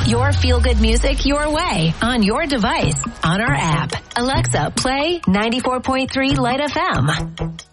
Your feel-good music your way, on your device, on our app. Alexa, play 94.3 Light FM.